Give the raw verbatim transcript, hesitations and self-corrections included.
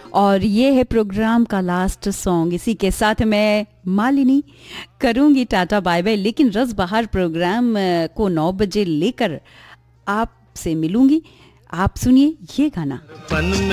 और ये है प्रोग्राम का लास्ट सॉन्ग। इसी के साथ मैं मालिनी करूंगी टाटा बाय बाय, लेकिन रस बहार प्रोग्राम को नौ बजे लेकर आपसे मिलूंगी। आप सुनिए ये गाना।